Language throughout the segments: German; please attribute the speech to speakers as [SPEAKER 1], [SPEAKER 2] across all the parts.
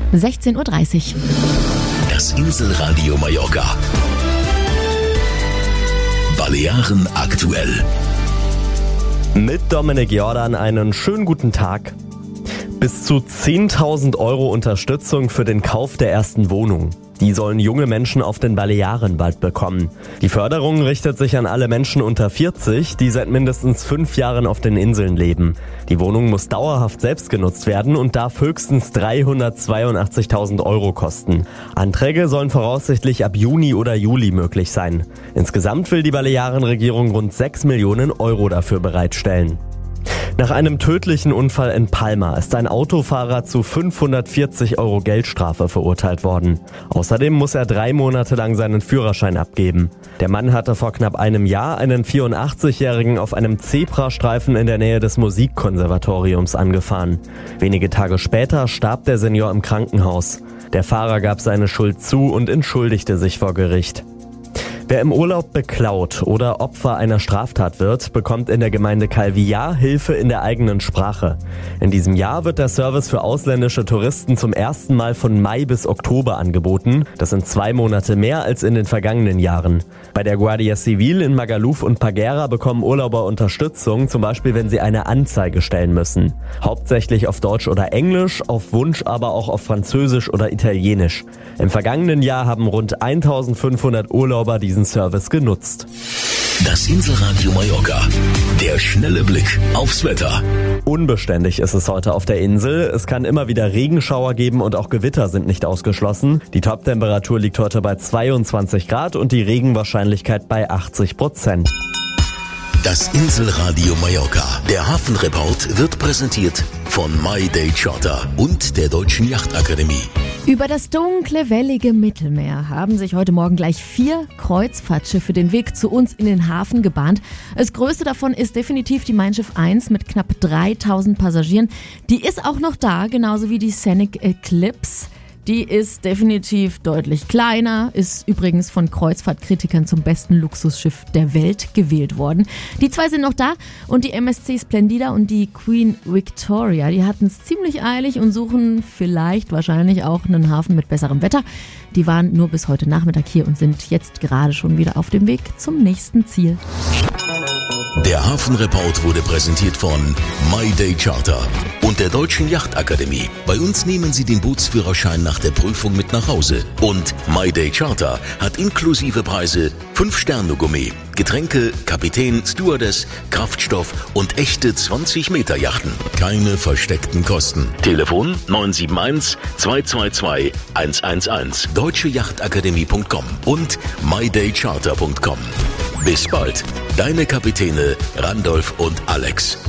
[SPEAKER 1] 16:30 Uhr.
[SPEAKER 2] Das Inselradio Mallorca. Balearen aktuell.
[SPEAKER 3] Mit Dominik Jordan einen schönen guten Tag. Bis zu 10.000 € Unterstützung für den Kauf der ersten Wohnung. Die sollen junge Menschen auf den Balearen bald bekommen. Die Förderung richtet sich an alle Menschen unter 40, die seit mindestens 5 Jahren auf den Inseln leben. Die Wohnung muss dauerhaft selbst genutzt werden und darf höchstens 382.000 € kosten. Anträge sollen voraussichtlich ab Juni oder Juli möglich sein. Insgesamt will die Balearenregierung rund 6 Millionen € dafür bereitstellen. Nach einem tödlichen Unfall in Palma ist ein Autofahrer zu 540 € Geldstrafe verurteilt worden. Außerdem muss er 3 Monate lang seinen Führerschein abgeben. Der Mann hatte vor knapp einem Jahr einen 84-Jährigen auf einem Zebrastreifen in der Nähe des Musikkonservatoriums angefahren. Wenige Tage später starb der Senior im Krankenhaus. Der Fahrer gab seine Schuld zu und entschuldigte sich vor Gericht. Wer im Urlaub beklaut oder Opfer einer Straftat wird, bekommt in der Gemeinde Calvillar Hilfe in der eigenen Sprache. In diesem Jahr wird der Service für ausländische Touristen zum ersten Mal von Mai bis Oktober angeboten. Das sind 2 Monate mehr als in den vergangenen Jahren. Bei der Guardia Civil in Magaluf und Paguera bekommen Urlauber Unterstützung, zum Beispiel wenn sie eine Anzeige stellen müssen. Hauptsächlich auf Deutsch oder Englisch, auf Wunsch aber auch auf Französisch oder Italienisch. Im vergangenen Jahr haben rund 1.500 Urlauber diesen Service genutzt.
[SPEAKER 2] Das Inselradio Mallorca. Der schnelle Blick aufs Wetter.
[SPEAKER 3] Unbeständig ist es heute auf der Insel. Es kann immer wieder Regenschauer geben und auch Gewitter sind nicht ausgeschlossen. Die Toptemperatur liegt heute bei 22 Grad und die Regenwahrscheinlichkeit bei 80%.
[SPEAKER 2] Das Inselradio Mallorca. Der Hafenreport wird präsentiert von My Day Charter und der Deutschen Yachtakademie.
[SPEAKER 1] Über das dunkle, wellige Mittelmeer haben sich heute Morgen gleich 4 Kreuzfahrtschiffe den Weg zu uns in den Hafen gebahnt. Das größte davon ist definitiv die Mein Schiff 1 mit knapp 3.000 Passagieren. Die ist auch noch da, genauso wie die Scenic Eclipse. Die ist definitiv deutlich kleiner, ist übrigens von Kreuzfahrtkritikern zum besten Luxusschiff der Welt gewählt worden. Die 2 sind noch da und die MSC Splendida und die Queen Victoria, die hatten es ziemlich eilig und suchen wahrscheinlich auch einen Hafen mit besserem Wetter. Die waren nur bis heute Nachmittag hier und sind jetzt gerade schon wieder auf dem Weg zum nächsten Ziel.
[SPEAKER 2] Der Hafenreport wurde präsentiert von My Day Charter und der Deutschen Yachtakademie. Bei uns nehmen Sie den Bootsführerschein nach der Prüfung mit nach Hause. Und My Day Charter hat inklusive Preise 5-Sterne-Gourmet, Getränke, Kapitän, Stewardess, Kraftstoff und echte 20-Meter-Yachten. Keine versteckten Kosten. Telefon 971 222 111. deutscheyachtakademie.com und mydaycharter.com. Bis bald. Deine Kapitäne Randolph und Alex.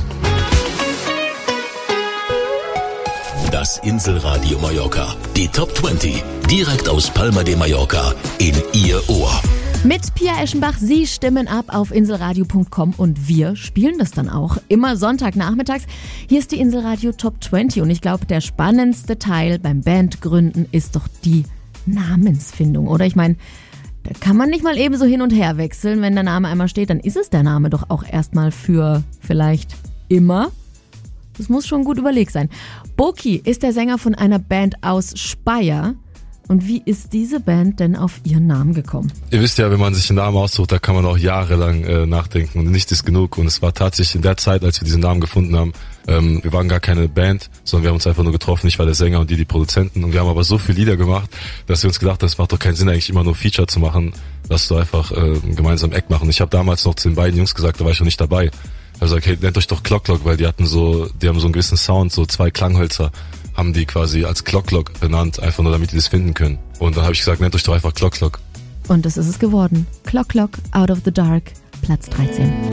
[SPEAKER 2] Das Inselradio Mallorca. Die Top 20. Direkt aus Palma de Mallorca in Ihr Ohr.
[SPEAKER 1] Mit Pia Eschenbach, Sie stimmen ab auf inselradio.com und wir spielen das dann auch. Immer Sonntagnachmittags. Hier ist die Inselradio Top 20 und ich glaube, der spannendste Teil beim Bandgründen ist doch die Namensfindung, oder? Ich meine, da kann man nicht mal eben so hin und her wechseln. Wenn der Name einmal steht, dann ist es der Name doch auch erstmal für vielleicht immer. Das muss schon gut überlegt sein. Boki ist der Sänger von einer Band aus Speyer. Und wie ist diese Band denn auf ihren Namen gekommen?
[SPEAKER 4] Ihr wisst ja, wenn man sich einen Namen aussucht, da kann man auch jahrelang nachdenken und nichts ist genug. Und es war tatsächlich in der Zeit, als wir diesen Namen gefunden haben, wir waren gar keine Band, sondern wir haben uns einfach nur getroffen. Ich war der Sänger und die Produzenten. Und wir haben aber so viele Lieder gemacht, dass wir uns gedacht haben, es macht doch keinen Sinn, eigentlich immer nur Feature zu machen. Lass doch einfach gemeinsam Eck machen. Ich habe damals noch zu den beiden Jungs gesagt, da war ich noch nicht dabei. Also okay, nennt euch doch Clock Clock, weil die haben so einen gewissen Sound, so 2 Klanghölzer haben die quasi als Clock Clock benannt, einfach nur damit die das finden können. Und dann habe ich gesagt, nennt euch doch einfach Clock Clock.
[SPEAKER 1] Und das ist es geworden. Clock Clock, Out of the Dark, Platz 13.